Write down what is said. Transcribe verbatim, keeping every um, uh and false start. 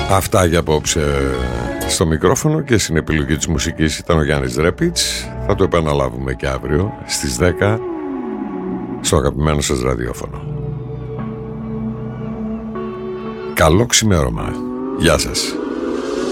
Αυτά για απόψε στο μικρόφωνο και στην επιλογή της μουσικής ήταν ο Γιάννης Ρέπιτς. Θα το επαναλάβουμε και αύριο στις δέκα στο αγαπημένο σας ραδιόφωνο. Καλό ξημέρωμα. Γεια σας.